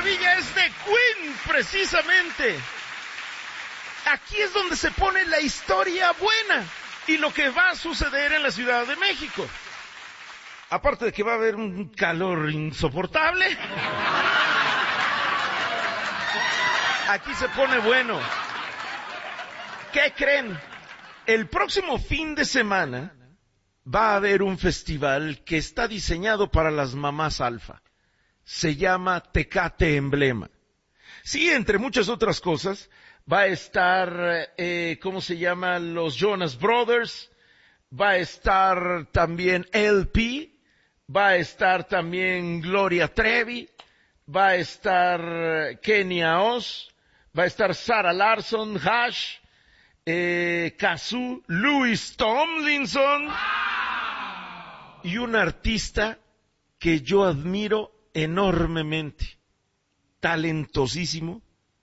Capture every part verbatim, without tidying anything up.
maravilla es de Queen, precisamente. Aquí es donde se pone la historia buena y lo que va a suceder en la Ciudad de México. Aparte de que va a haber un calor insoportable, aquí se pone bueno. ¿Qué creen? El próximo fin de semana va a haber un festival que está diseñado para las mamás alfa. Se llama Tecate Emblema. Sí, entre muchas otras cosas, va a estar, eh, ¿cómo se llama? Los Jonas Brothers, va a estar también L P, va a estar también Gloria Trevi, va a estar Kenia Oz, va a estar Sarah Larson, Hash, eh, Kazoo, Louis Tomlinson, y un artista que yo admiro enormemente, talentosísimo,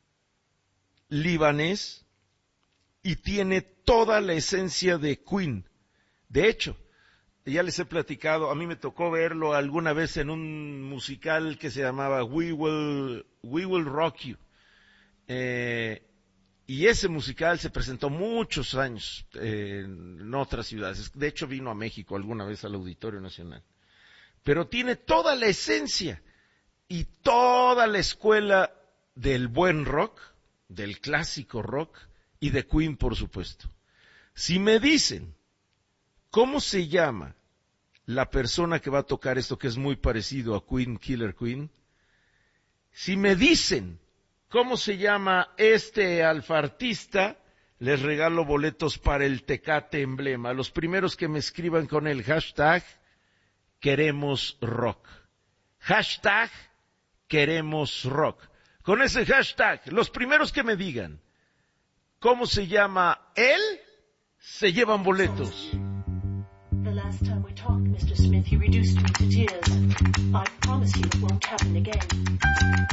libanés, y tiene toda la esencia de Queen. De hecho, ya les he platicado, a mí me tocó verlo alguna vez en un musical que se llamaba We Will, We Will Rock You. Eh, y ese musical se presentó muchos años eh, en otras ciudades. De hecho, vino a México alguna vez al Auditorio Nacional. Pero tiene toda la esencia y toda la escuela del buen rock, del clásico rock y de Queen, por supuesto. Si me dicen ¿cómo se llama la persona que va a tocar esto que es muy parecido a Queen, Killer Queen? Si me dicen cómo se llama este alfartista, les regalo boletos para el Tecate Emblema. Los primeros que me escriban con el hashtag Queremos Rock. Hashtag Queremos Rock. Con ese hashtag, los primeros que me digan cómo se llama él, se llevan boletos. The last time we talked, Mister Smith, you reduced me to tears. I promise you it won't happen again.